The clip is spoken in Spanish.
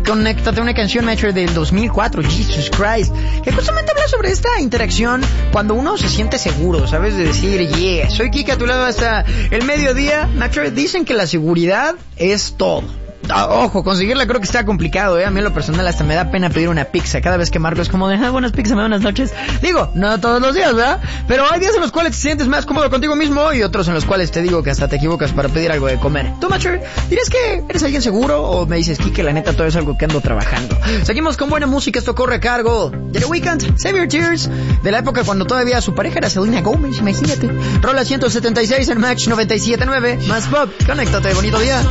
Conéctate, una canción Matcher del 2004, Jesus Christ, que justamente habla sobre esta interacción cuando uno se siente seguro, ¿sabes? De decir, yeah, soy Kike a tu lado hasta el mediodía. Matcher, dicen que la seguridad es todo. Ojo, conseguirla creo que está complicado, A mí en lo personal hasta me da pena pedir una pizza. Cada vez que marco es como de, buenas pizzas, buenas noches. Digo, no todos los días, ¿verdad? Pero hay días en los cuales te sientes más cómodo contigo mismo y otros en los cuales te digo que hasta te equivocas para pedir algo de comer. ¿Tú, Matcher, dirías que eres alguien seguro o me dices, Kike, la neta todo es algo que ando trabajando? Seguimos con buena música, esto corre a cargo de The Weeknd, Save Your Tears, de la época cuando todavía su pareja era Selena Gomez, imagínate. Rola 176 en Match 97.9, más pop, conéctate, bonito día.